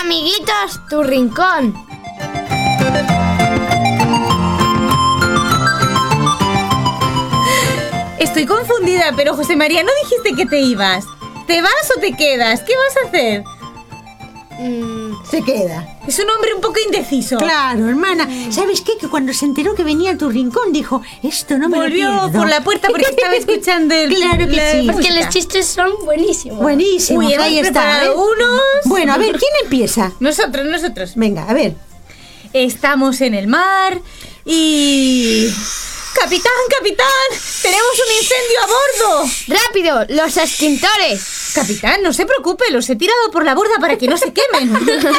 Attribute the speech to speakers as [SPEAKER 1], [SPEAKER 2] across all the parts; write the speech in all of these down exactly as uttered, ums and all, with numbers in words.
[SPEAKER 1] amiguitos, tu rincón.
[SPEAKER 2] Estoy confundida, pero José María, ¿no dijiste que te ibas? ¿Te vas o te quedas? ¿Qué vas a hacer?
[SPEAKER 3] Mm, se queda.
[SPEAKER 2] Es un hombre un poco indeciso.
[SPEAKER 3] Claro, hermana. ¿Sabes qué? Que cuando se enteró que venía a tu rincón, dijo, esto no me
[SPEAKER 2] Volvió
[SPEAKER 3] lo pierdo.
[SPEAKER 2] por la puerta porque estaba escuchando el...
[SPEAKER 3] Claro que
[SPEAKER 2] la
[SPEAKER 3] sí.
[SPEAKER 1] Porque
[SPEAKER 2] música.
[SPEAKER 1] los chistes son buenísimos.
[SPEAKER 3] Buenísimo.
[SPEAKER 2] Uy, hemos
[SPEAKER 3] ahí está.
[SPEAKER 2] preparado
[SPEAKER 3] ¿eh?
[SPEAKER 2] unos.
[SPEAKER 3] Bueno, a ver, ¿quién empieza?
[SPEAKER 2] Nosotros, nosotros.
[SPEAKER 3] Venga, a ver.
[SPEAKER 2] Estamos en el mar y... ¡Capitán, capitán! ¡Tenemos un incendio a bordo!
[SPEAKER 1] ¡Rápido! ¡Los extintores!
[SPEAKER 2] Capitán, no se preocupe, los he tirado por la borda para que no se quemen.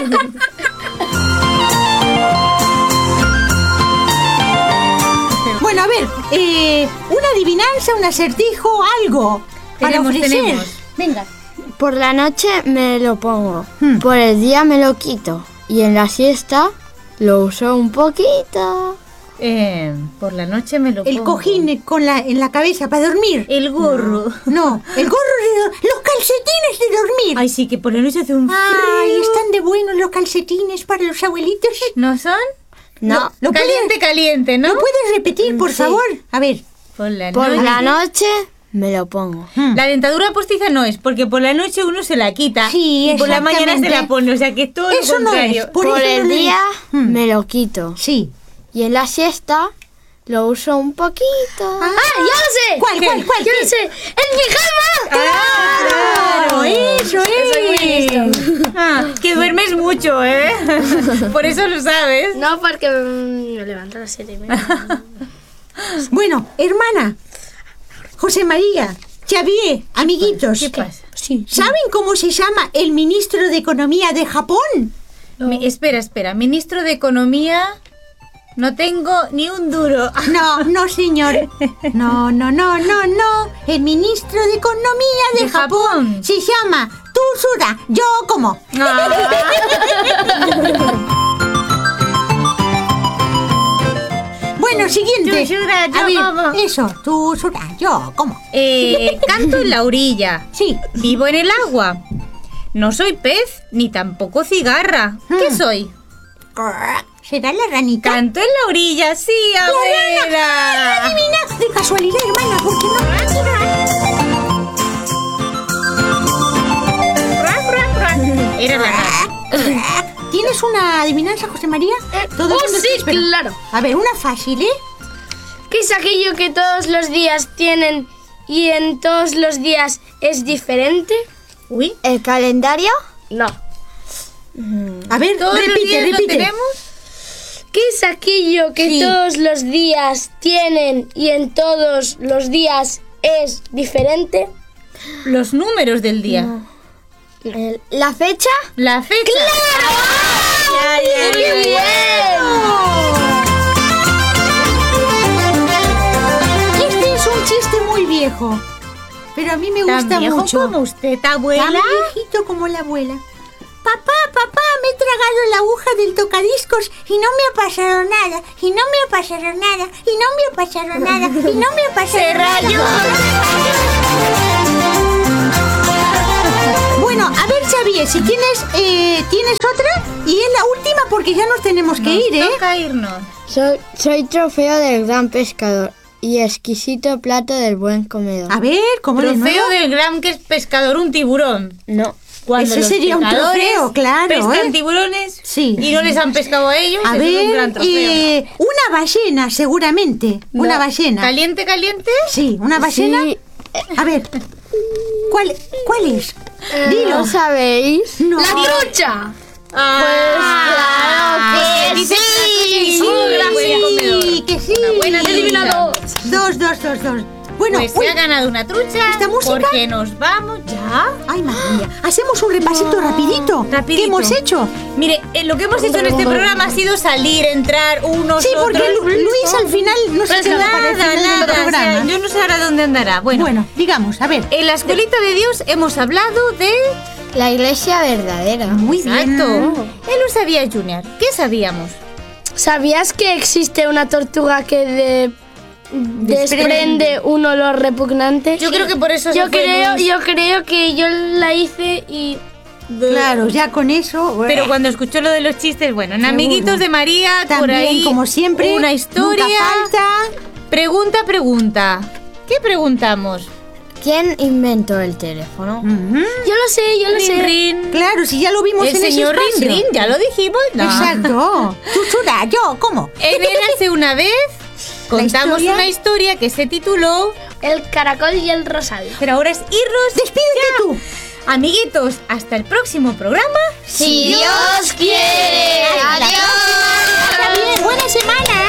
[SPEAKER 3] Bueno, a ver, eh, una adivinanza, un acertijo, algo. Para
[SPEAKER 2] Tenemos,
[SPEAKER 3] ofrecer.
[SPEAKER 2] tenemos. Venga.
[SPEAKER 1] Por la noche me lo pongo,
[SPEAKER 3] Hmm.
[SPEAKER 1] por el día me lo quito y en la siesta lo uso un poquito.
[SPEAKER 2] Eh, por la noche me lo
[SPEAKER 3] El
[SPEAKER 2] pongo.
[SPEAKER 3] cojín con la, en la cabeza para dormir.
[SPEAKER 2] El gorro.
[SPEAKER 3] No, el gorro de do- los calcetines de dormir.
[SPEAKER 2] Ay, sí, que por la noche hace un frío.
[SPEAKER 3] Ay, están de buenos los calcetines para los abuelitos.
[SPEAKER 2] ¿No son?
[SPEAKER 1] No,
[SPEAKER 3] ¿Lo
[SPEAKER 2] Caliente,
[SPEAKER 3] puedes,
[SPEAKER 2] caliente, ¿no?
[SPEAKER 3] ¿lo puedes repetir, por
[SPEAKER 1] Sí.
[SPEAKER 3] favor? A ver.
[SPEAKER 2] Por la
[SPEAKER 1] por
[SPEAKER 2] noche.
[SPEAKER 1] la noche me lo pongo.
[SPEAKER 3] Hmm.
[SPEAKER 2] La dentadura postiza no es, porque por la noche uno se la quita
[SPEAKER 3] Sí,
[SPEAKER 2] y por la mañana se
[SPEAKER 3] exactamente.
[SPEAKER 2] la pone, o sea que es todo
[SPEAKER 3] Eso
[SPEAKER 2] lo
[SPEAKER 3] no
[SPEAKER 2] contrario.
[SPEAKER 3] es. Por
[SPEAKER 1] Por,
[SPEAKER 3] eso
[SPEAKER 1] el
[SPEAKER 3] no le-
[SPEAKER 1] día
[SPEAKER 3] Hmm.
[SPEAKER 1] me lo quito
[SPEAKER 3] Sí.
[SPEAKER 1] y en la siesta lo uso un poquito.
[SPEAKER 3] Ah,
[SPEAKER 1] ya lo sé!
[SPEAKER 3] ¿Cuál, cuál, cuál?
[SPEAKER 1] ¡Ya
[SPEAKER 3] ¿Qué?
[SPEAKER 1] lo sé! ¡En pijama!
[SPEAKER 3] ¡Claro! Eso es.
[SPEAKER 1] Soy muy listo.
[SPEAKER 2] Ah, que duermes mucho, ¿eh? Por eso lo sabes.
[SPEAKER 1] No, porque mm, me levanto a las siete y media.
[SPEAKER 3] Bueno, hermana, José María, Xavier, amiguitos.
[SPEAKER 2] ¿Qué pasa?
[SPEAKER 3] Sí. ¿Saben cómo se llama el ministro de Economía de Japón?
[SPEAKER 2] Mi- espera, espera. Ministro de Economía... No tengo ni un duro.
[SPEAKER 3] No, no, señor. No, no, no, no, no. El ministro de Economía de,
[SPEAKER 2] ¿De
[SPEAKER 3] Japón,
[SPEAKER 2] Japón?
[SPEAKER 3] se llama Tsura. Yo como. Bueno, siguiente.
[SPEAKER 2] Tsura, yo
[SPEAKER 3] A ver,
[SPEAKER 2] como.
[SPEAKER 3] eso, Tsura, yo como.
[SPEAKER 2] Eh, canto en la orilla.
[SPEAKER 3] Sí.
[SPEAKER 2] Vivo en el agua. No soy pez, ni tampoco cigarra. ¿Qué
[SPEAKER 3] Hmm.
[SPEAKER 2] soy?
[SPEAKER 3] ¿Será la ranita?
[SPEAKER 2] Canto en la orilla, sí, abuela.
[SPEAKER 3] Adivina, de casualidad, hermana, ¿por qué no?
[SPEAKER 2] Era la rana.
[SPEAKER 3] ¿Tienes una adivinanza, José María? Todo
[SPEAKER 1] oh,
[SPEAKER 3] el mundo
[SPEAKER 1] sí,
[SPEAKER 3] te espera.
[SPEAKER 1] claro.
[SPEAKER 3] A ver, una fácil, ¿eh?
[SPEAKER 1] ¿Qué es aquello que todos los días tienen y en todos los días es diferente?
[SPEAKER 2] Uy,
[SPEAKER 1] ¿El calendario? No.
[SPEAKER 3] A ver,
[SPEAKER 2] todos
[SPEAKER 3] repite,
[SPEAKER 2] los días lo
[SPEAKER 3] repite.
[SPEAKER 1] tenemos. ¿Qué es aquello que
[SPEAKER 3] Sí.
[SPEAKER 1] todos los días tienen y en todos los días es diferente?
[SPEAKER 2] los números del día.
[SPEAKER 1] El- ¿La fecha?
[SPEAKER 2] La fecha.
[SPEAKER 1] ¡Claro! ¡Muy bien!
[SPEAKER 3] Este es un chiste muy viejo, pero a mí me
[SPEAKER 2] ¿Tan
[SPEAKER 3] gusta
[SPEAKER 2] viejo
[SPEAKER 3] mucho.
[SPEAKER 2] como usted, abuela?
[SPEAKER 3] Tan viejito como la abuela. Papá, papá, me he tragado la aguja del tocadiscos y no me ha pasado nada, y no me ha pasado nada, y no me ha pasado nada, y no me ha pasado
[SPEAKER 2] ¡Se
[SPEAKER 3] nada.
[SPEAKER 2] rayó!
[SPEAKER 3] Bueno, a ver, Xavier, si tienes, eh, tienes otra, y es la última porque ya nos tenemos que
[SPEAKER 2] Nos
[SPEAKER 3] ir, ¿eh?
[SPEAKER 2] toca irnos.
[SPEAKER 1] Soy, soy trofeo del gran pescador y exquisito plato del buen comedor.
[SPEAKER 3] A ver, ¿cómo de nuevo?
[SPEAKER 2] Trofeo del gran que es pescador, un tiburón.
[SPEAKER 1] No.
[SPEAKER 2] Cuando
[SPEAKER 3] Ese
[SPEAKER 2] los
[SPEAKER 3] sería un
[SPEAKER 2] pescadores
[SPEAKER 3] trofeo, claro,
[SPEAKER 2] pescan
[SPEAKER 3] ¿eh?
[SPEAKER 2] tiburones
[SPEAKER 3] Sí.
[SPEAKER 2] y no les han pescado a ellos,
[SPEAKER 3] A
[SPEAKER 2] eso es un gran
[SPEAKER 3] ver,
[SPEAKER 2] trofeo.
[SPEAKER 3] eh, una ballena, seguramente. Una ballena.
[SPEAKER 2] ¿Caliente, caliente?
[SPEAKER 3] Sí, una ballena.
[SPEAKER 1] Sí.
[SPEAKER 3] A ver, ¿cuál, cuál es? Dilo.
[SPEAKER 1] ¿No sabéis?
[SPEAKER 3] No.
[SPEAKER 1] ¡La trucha!
[SPEAKER 2] Ah,
[SPEAKER 1] claro que
[SPEAKER 2] dice
[SPEAKER 1] sí.
[SPEAKER 2] que un buen comedor.
[SPEAKER 3] Sí, que sí.
[SPEAKER 2] Una buena adivinado.
[SPEAKER 3] Dos, dos, dos, dos. Bueno,
[SPEAKER 2] Pues
[SPEAKER 3] uy,
[SPEAKER 2] se ha ganado una trucha.
[SPEAKER 3] ¿esta música?
[SPEAKER 2] Porque nos vamos ya.
[SPEAKER 3] ay, madre mía. Hacemos un repasito rapidito.
[SPEAKER 2] Rapidito.
[SPEAKER 3] ¿Qué hemos hecho?
[SPEAKER 2] Mire, eh, lo que hemos hecho en este programa ha sido salir, entrar unos
[SPEAKER 3] Sí, porque
[SPEAKER 2] otros.
[SPEAKER 3] Lu- Luis al final no se
[SPEAKER 2] Pues
[SPEAKER 3] quedó para el
[SPEAKER 2] nada,
[SPEAKER 3] final del
[SPEAKER 2] nada, o sea,
[SPEAKER 3] programa.
[SPEAKER 2] yo no sé ahora dónde andará. Bueno,
[SPEAKER 3] Bueno, digamos, a ver.
[SPEAKER 2] en la escuelita de Dios hemos hablado de...
[SPEAKER 1] La iglesia verdadera.
[SPEAKER 3] Muy
[SPEAKER 2] Exacto.
[SPEAKER 3] bien.
[SPEAKER 2] Él lo sabía, Junior. ¿Qué sabíamos?
[SPEAKER 1] ¿Sabías que existe una tortuga que de-
[SPEAKER 3] Desprende.
[SPEAKER 1] desprende un olor repugnante?
[SPEAKER 2] Yo creo que por eso se
[SPEAKER 1] Yo
[SPEAKER 2] fue
[SPEAKER 1] creo,
[SPEAKER 2] Luis.
[SPEAKER 1] yo creo que yo la hice y
[SPEAKER 3] Claro, ya con eso...
[SPEAKER 2] Pero cuando escuchó lo de los chistes, bueno, en
[SPEAKER 3] Seguro.
[SPEAKER 2] Amiguitos de María, por
[SPEAKER 3] También,
[SPEAKER 2] ahí,
[SPEAKER 3] como siempre,
[SPEAKER 2] una historia.
[SPEAKER 3] nunca falta.
[SPEAKER 2] Pregunta, pregunta. ¿Qué preguntamos?
[SPEAKER 4] ¿Quién inventó el teléfono?
[SPEAKER 3] Ujú.
[SPEAKER 1] Yo lo sé, yo lo
[SPEAKER 2] Rin,
[SPEAKER 1] sé.
[SPEAKER 2] rin.
[SPEAKER 3] Claro, si ya lo vimos
[SPEAKER 2] El
[SPEAKER 3] en ese
[SPEAKER 2] señor Rin
[SPEAKER 3] espacio.
[SPEAKER 2] Rin, ya lo dijimos. No.
[SPEAKER 3] Exacto. Chuchura, yo, ¿cómo?
[SPEAKER 2] En Érase una vez contamos
[SPEAKER 3] historia?
[SPEAKER 2] una historia que se tituló...
[SPEAKER 1] El caracol y el rosal.
[SPEAKER 2] Pero ahora es irnos.
[SPEAKER 3] Despídete tú.
[SPEAKER 2] Amiguitos, hasta el próximo programa.
[SPEAKER 1] Si Dios quiere.
[SPEAKER 3] Hasta la próxima. Está bien, buena semana.